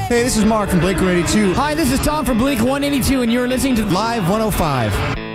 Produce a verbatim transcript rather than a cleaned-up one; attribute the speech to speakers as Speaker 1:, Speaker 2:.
Speaker 1: Hey, this is Mark from Blink one eighty-two.
Speaker 2: Hi, this is Tom from Blink one eighty-two, and you're listening to
Speaker 1: Live one oh five.